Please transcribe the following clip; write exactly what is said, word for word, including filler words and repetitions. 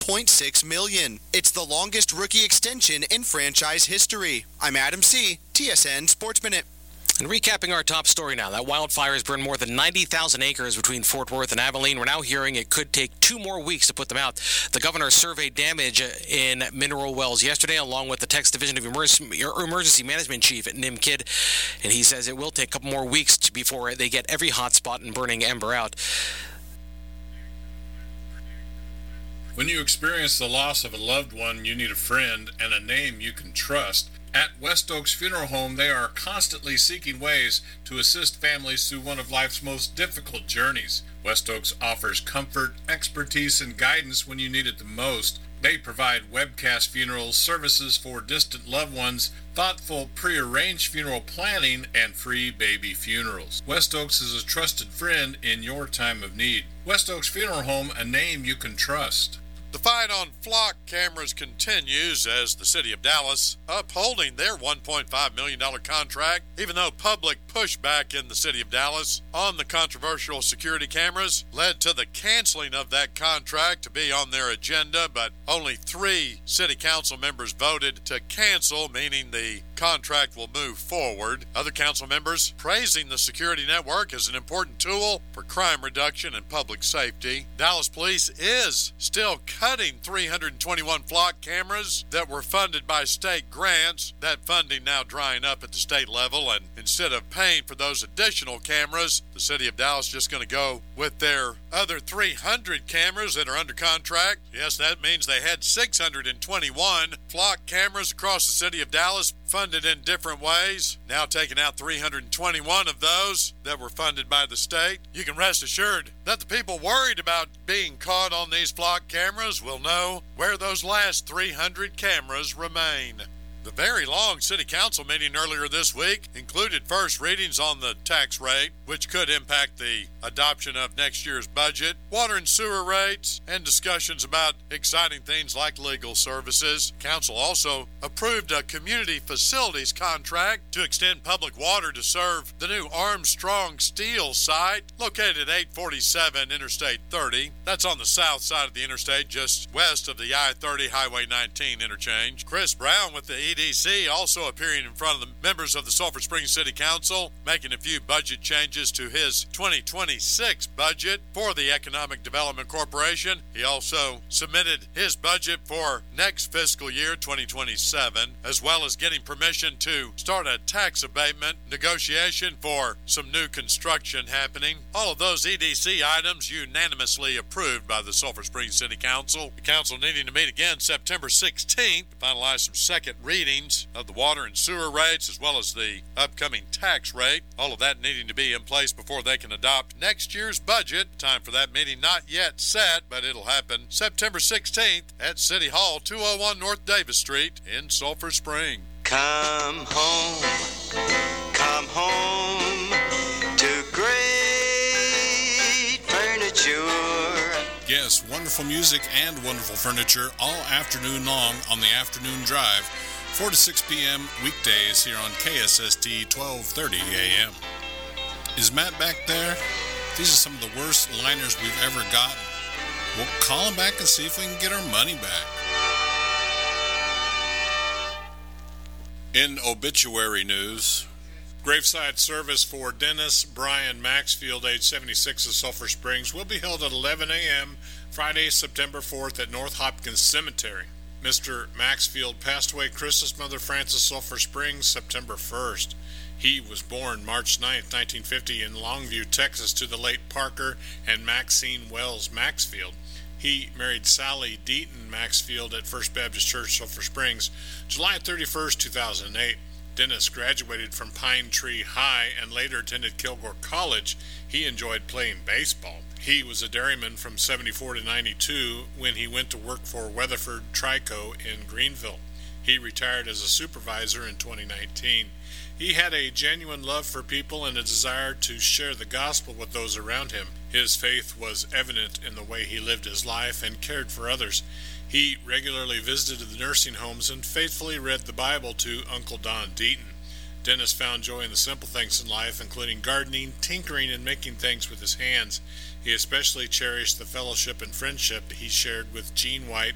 point six million dollars. It's the longest rookie extension in franchise history. I'm Adam C., T S N Sports Minute. And recapping our top story now, that wildfire has burned more than ninety thousand acres between Fort Worth and Abilene. We're now hearing it could take two more weeks to put them out. The governor surveyed damage in mineral wells yesterday, along with the Texas Division of Emergency Management Chief Nim Kidd, and he says it will take a couple more weeks to, before they get every hot spot and burning ember out. When you experience the loss of a loved one, you need a friend and a name you can trust. At West Oaks Funeral Home, they are constantly seeking ways to assist families through one of life's most difficult journeys. West Oaks offers comfort, expertise, and guidance when you need it the most. They provide webcast funeral services for distant loved ones, thoughtful pre-arranged funeral planning, and free baby funerals. West Oaks is a trusted friend in your time of need. West Oaks Funeral Home, a name you can trust. The fight on flock cameras continues as the city of Dallas upholding their one point five million dollars contract, even though public pushback in the city of Dallas on the controversial security cameras led to the canceling of that contract to be on their agenda, but only three city council members voted to cancel, meaning the contract will move forward. Other council members praising the security network as an important tool for crime reduction and public safety. Dallas Police is still cutting three hundred twenty-one flock cameras that were funded by state grants. That funding now drying up at the state level, and instead of paying for those additional cameras, the city of Dallas just going to go with their other three hundred cameras that are under contract. Yes, that means they had six hundred twenty-one flock cameras across the city of Dallas, funded in different ways. Now taking out three hundred twenty-one of those that were funded by the state. You can rest assured that the people worried about being caught on these flock cameras will know where those last three hundred cameras remain. The very long city council meeting earlier this week included first readings on the tax rate, which could impact the adoption of next year's budget, water and sewer rates, and discussions about exciting things like legal services. Council also approved a community facilities contract to extend public water to serve the new Armstrong Steel site located at eight forty-seven Interstate thirty. That's on the south side of the interstate, just west of the I thirty Highway nineteen interchange. Chris Brown with the E D C also appearing in front of the members of the Sulphur Springs City Council, making a few budget changes to his twenty twenty-six budget for the Economic Development Corporation. He also submitted his budget for next fiscal year, twenty twenty-seven, as well as getting permission to start a tax abatement negotiation for some new construction happening. All of those E D C items unanimously approved by the Sulphur Springs City Council. The council needing to meet again September sixteenth to finalize some second readings of the water and sewer rates, as well as the upcoming tax rate. All of that needing to be in place before they can adopt next year's budget. Time for that meeting not yet set, but it'll happen September sixteenth at City Hall, two oh one North Davis Street in Sulphur Springs. Come home, come home to great furniture. Yes, wonderful music and wonderful furniture all afternoon long on the Afternoon Drive, four to six p.m. weekdays here on K S S T twelve thirty a.m. Is Matt back there? These are some of the worst liners we've ever gotten. We'll call him back and see if we can get our money back. In obituary news, graveside service for Dennis Brian Maxfield, age seventy-six, of Sulphur Springs, will be held at eleven a.m. Friday, September fourth at North Hopkins Cemetery. Mister Maxfield passed away Chris's mother, Frances, Sulphur Springs, September first. He was born March ninth, nineteen fifty, in Longview, Texas, to the late Parker and Maxine Wells Maxfield. He married Sally Deaton Maxfield at First Baptist Church, Sulphur Springs, July thirty-first, two thousand eight. Dennis graduated from Pine Tree High and later attended Kilgore College. He enjoyed playing baseball. He was a dairyman from seventy-four to ninety-two when he went to work for Weatherford Trico in Greenville. He retired as a supervisor in twenty nineteen. He had a genuine love for people and a desire to share the gospel with those around him. His faith was evident in the way he lived his life and cared for others. He regularly visited the nursing homes and faithfully read the Bible to Uncle Don Deaton. Dennis found joy in the simple things in life, including gardening, tinkering, and making things with his hands. He especially cherished the fellowship and friendship he shared with Gene White